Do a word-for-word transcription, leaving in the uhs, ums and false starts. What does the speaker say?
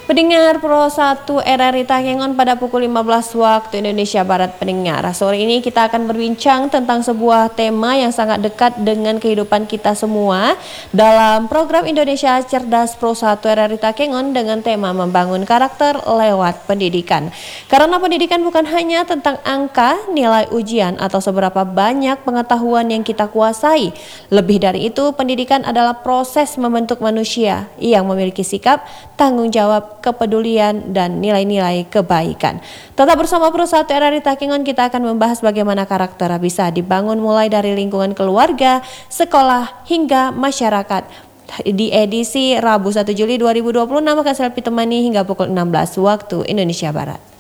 Pendengar Pro satu R R I Takengon pada pukul lima belas waktu Indonesia Barat pendengar. Sore ini kita akan berbincang tentang sebuah tema yang sangat dekat dengan kehidupan kita semua dalam program Indonesia Cerdas Pro satu R R I Takengon dengan tema membangun karakter lewat pendidikan. Karena pendidikan bukan hanya tentang angka, nilai ujian atau seberapa banyak pengetahuan yang kita kuasai. Lebih dari itu, pendidikan adalah proses membentuk manusia yang memiliki sikap, tanggung jawab, kepedulian, dan nilai-nilai kebaikan. Tetap bersama Pro satu R R I Takengon, kita akan membahas bagaimana karakter bisa dibangun mulai dari lingkungan keluarga, sekolah, hingga masyarakat. Di edisi Rabu satu Juli dua ribu dua puluh enam akan saya temani hingga pukul enam belas waktu Indonesia Barat.